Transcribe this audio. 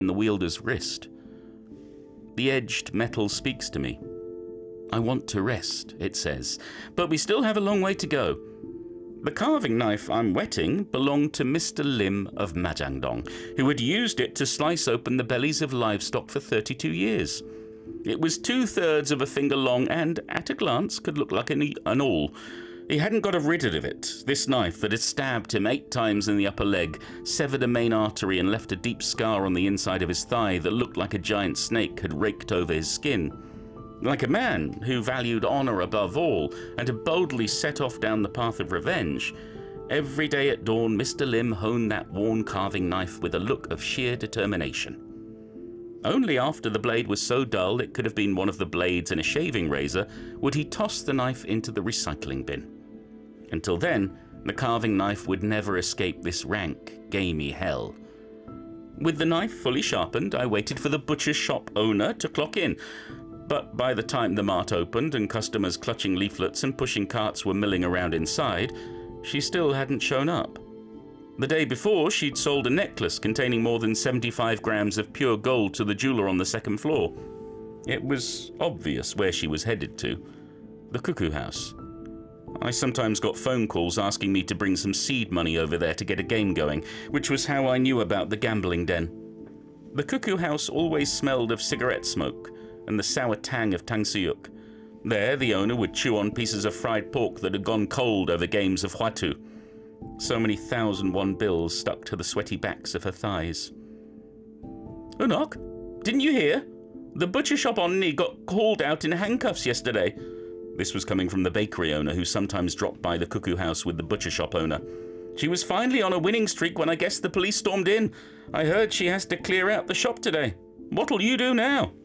in the wielder's wrist. The edged metal speaks to me. I want to rest, it says, but we still have a long way to go. The carving knife I'm wetting belonged to Mr. Lim of Majangdong, who had used it to slice open the bellies of livestock for 32 years. It was 2/3 of a finger long and, at a glance, could look like an awl. He hadn't got rid of it, this knife that had stabbed him 8 times in the upper leg, severed a main artery and left a deep scar on the inside of his thigh that looked like a giant snake had raked over his skin. Like a man who valued honor above all and had boldly set off down the path of revenge, every day at dawn Mr. Lim honed that worn carving knife with a look of sheer determination. Only after the blade was so dull it could have been one of the blades in a shaving razor would he toss the knife into the recycling bin. Until then, the carving knife would never escape this rank, gamey hell. With the knife fully sharpened, I waited for the butcher shop owner to clock in. But by the time the mart opened and customers clutching leaflets and pushing carts were milling around inside, she still hadn't shown up. The day before, she'd sold a necklace containing more than 75 grams of pure gold to the jeweler on the 2nd floor. It was obvious where she was headed to. The Cuckoo House. I sometimes got phone calls asking me to bring some seed money over there to get a game going, which was how I knew about the gambling den. The Cuckoo House always smelled of cigarette smoke and the sour tang of tangsuyuk. There, the owner would chew on pieces of fried pork that had gone cold over games of huatu. So many 1,001 bills stuck to the sweaty backs of her thighs. Unok, didn't you hear? The butcher shop onni got hauled out in handcuffs yesterday. This was coming from the bakery owner who sometimes dropped by the Cuckoo House with the butcher shop owner. She was finally on a winning streak when I guess the police stormed in. I heard she has to clear out the shop today. What'll you do now?